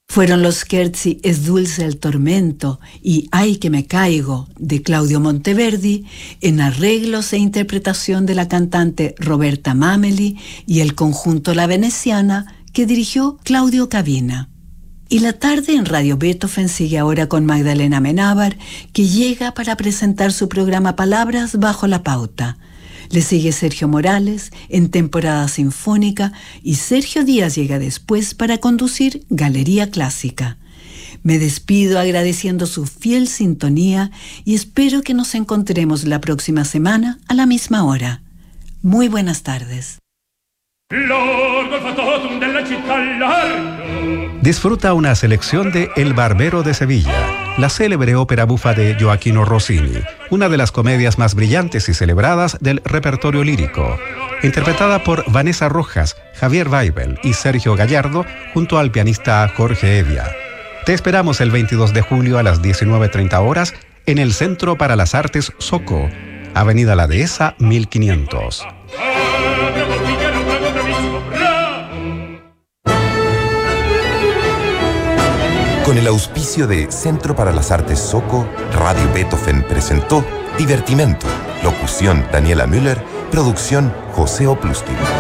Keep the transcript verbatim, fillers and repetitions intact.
Fueron los scherzi Es dulce el tormento y Ay que me caigo de Claudio Monteverdi en arreglos e interpretación de la cantante Roberta Mameli y el conjunto La Veneciana que dirigió Claudio Cavina. Y la tarde en Radio Beethoven sigue ahora con Magdalena Menábar, que llega para presentar su programa Palabras bajo la pauta. Le sigue Sergio Morales en temporada sinfónica y Sergio Díaz llega después para conducir Galería Clásica. Me despido agradeciendo su fiel sintonía y espero que nos encontremos la próxima semana a la misma hora. Muy buenas tardes. Disfruta una selección de El Barbero de Sevilla, la célebre ópera bufa de Gioachino Rossini, una de las comedias más brillantes y celebradas del repertorio lírico, interpretada por Vanessa Rojas, Javier Weibel y Sergio Gallardo, junto al pianista Jorge Evia. Te esperamos el veintidós de julio a las diecinueve treinta horas en el Centro para las Artes Soco, Avenida La Dehesa mil quinientos. Con el auspicio de Centro para las Artes Soco, Radio Beethoven presentó Divertimento. Locución Daniela Müller, producción José Oplustin.